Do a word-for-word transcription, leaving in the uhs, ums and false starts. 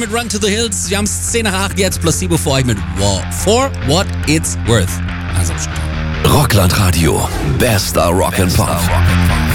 mit Run to the Hills. Wir haben es zehn nach acht jetzt, plus sieben vor euch mit Wow. For What It's Worth. Also, Rockland Radio. Bester Rock'n'Pop.